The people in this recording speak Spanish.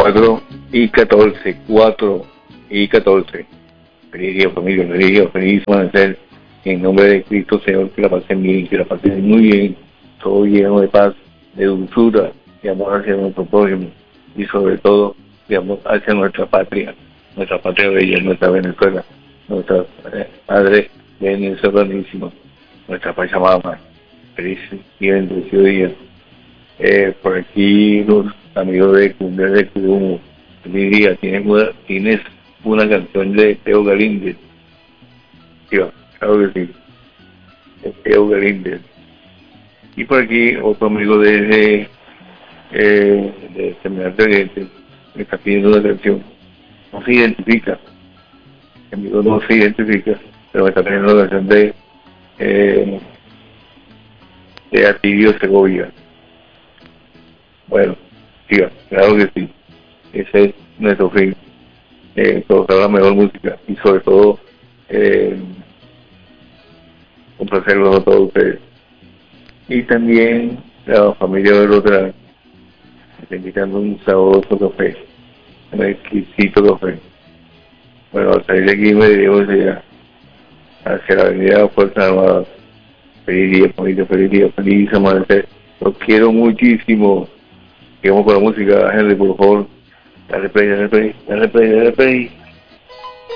4:14. Feliz día, familia, feliz día, feliz amanecer. En nombre de Cristo, Señor, que la pasen bien, que la pasen muy bien, todo lleno de paz, de dulzura, de amor hacia nuestro prójimo y sobre todo de amor hacia nuestra patria bella, nuestra Venezuela, nuestra madre venezolanísima, nuestra Pachamama. Feliz y bendecido día. Por aquí los amigos de Cumbia de Cudumo, feliz día. Tienes una canción de Teo Galíndez. Sí, claro que sí, de Teo Galíndez. Y por aquí otro amigo de Seminario de Gente me está pidiendo una canción. No se identifica, el amigo no se identifica, pero me está pidiendo una canción de Atilio Segovia. Bueno, sí, claro que sí. Ese es nuestro fin. Tocar la mejor música y sobre todo complacerlos a todos ustedes. Y también la familia de Rotra está invitando un sabroso café, un exquisito café. Bueno, al salir de aquí me dirigimos hacia la avenida Fuerzas Armadas. Feliz día, familia, feliz día, feliz amanecer. Los quiero muchísimo. Sigamos con la música, Henry, por favor. Dale play, dale play, dale play, dale play.